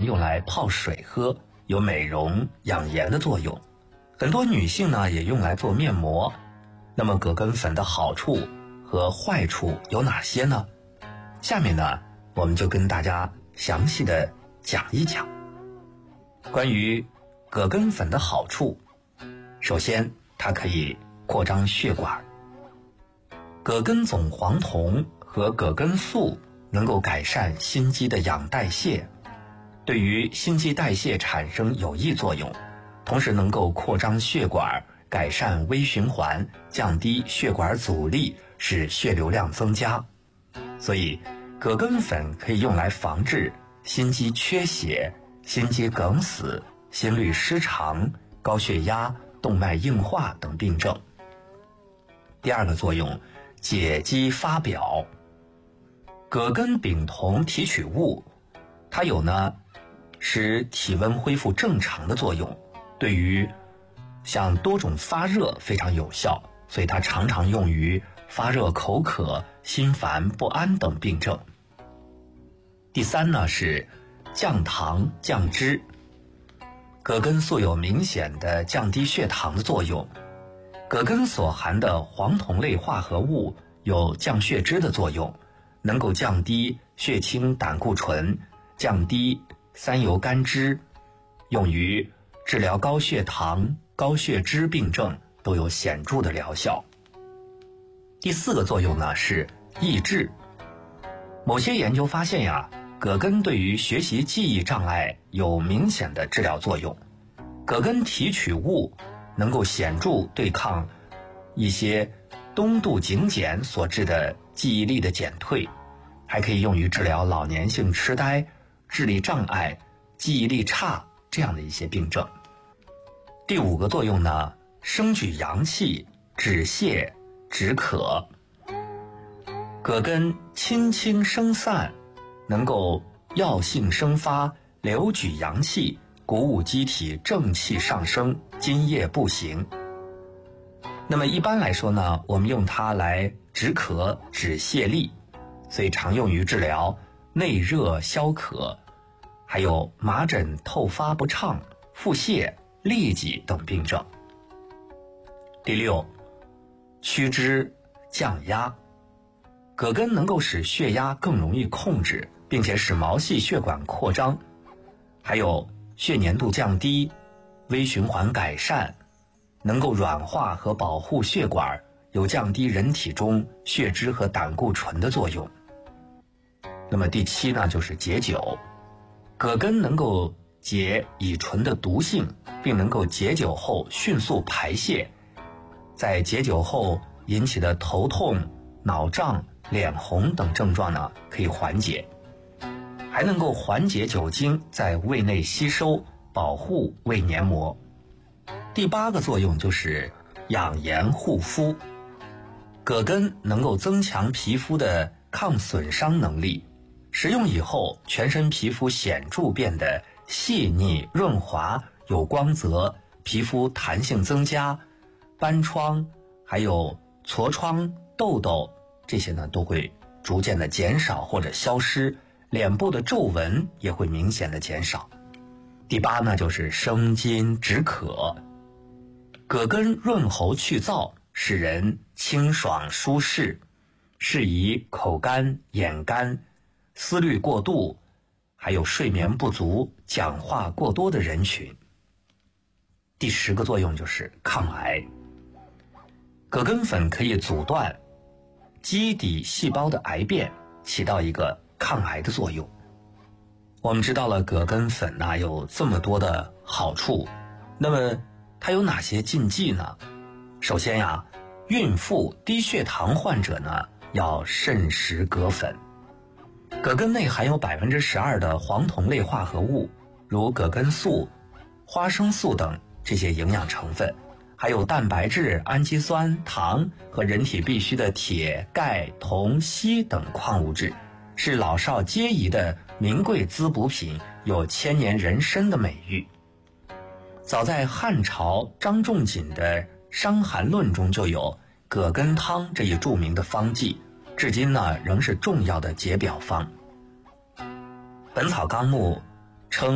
用来泡水喝，有美容养颜的作用。很多女性呢也用来做面膜。那么葛根粉的好处和坏处有哪些呢？下面呢我们就跟大家详细的讲一讲。关于葛根粉的好处，首先它可以扩张血管。葛根总黄酮和葛根素能够改善心肌的氧代谢，对于心肌代谢产生有益作用，同时能够扩张血管，改善微循环，降低血管阻力，使血流量增加。所以葛根粉可以用来防治心肌缺血、心肌梗死、心律失常、高血压、动脉硬化等病症。第二个作用，解肌发表。葛根丙酮提取物，它有使体温恢复正常的作用，对于像多种发热非常有效，所以它常常用于发热口渴、心烦不安等病症。第三是降糖降脂。葛根素有明显的降低血糖的作用，葛根所含的黄酮类化合物有降血脂的作用，能够降低血清胆固醇，降低三油甘脂，用于治疗高血糖、高血脂病症都有显著的疗效。第四个作用是抑制。某些研究发现葛根对于学习记忆障碍有明显的治疗作用。葛根提取物能够显著对抗一些东渡颈碱所致的记忆力的减退，还可以用于治疗老年性痴呆、智力障碍、记忆力差这样的一些病症。第五个作用升举阳气，止泻止渴。葛根清清生散，能够药性生发，留举阳气，鼓舞机体正气上升，津液不行。那么一般来说我们用它来止渴止泻痢，所以常用于治疗内热消渴，还有麻疹透发不畅、腹泻、痢疾等病症。第六，驱脂降压。葛根能够使血压更容易控制，并且使毛细血管扩张，还有血粘度降低，微循环改善，能够软化和保护血管，有降低人体中血脂和胆固醇的作用。那么第七就是解酒。葛根能够解乙醇的毒性，并能够解酒后迅速排泄，在解酒后引起的头痛、脑胀、脸红等症状可以缓解，还能够缓解酒精在胃内吸收，保护胃黏膜。第八个作用就是养颜护肤。葛根能够增强皮肤的抗损伤能力，食用以后全身皮肤显著变得细腻润滑，有光泽，皮肤弹性增加，斑疮还有痤疮、痘痘这些都会逐渐的减少或者消失，脸部的皱纹也会明显的减少。第八就是生津止渴。葛根润喉去燥，使人清爽舒适，适宜口干、眼干、思虑过度，还有睡眠不足、讲话过多的人群。第10个作用就是抗癌。葛根粉可以阻断基底细胞的癌变，起到一个抗癌的作用。我们知道了葛根粉有这么多的好处，那么它有哪些禁忌呢？首先孕妇、低血糖患者要慎食葛粉。葛根内含有12%的黄酮类化合物，如葛根素、花生素等这些营养成分，还有蛋白质、氨基酸、糖和人体必需的铁、钙、铜、硒等矿物质，是老少皆宜的名贵滋补品，有千年人参的美誉。早在汉朝张仲景的《伤寒论》中就有葛根汤这一著名的方剂，至今仍是重要的解表方。本草纲目称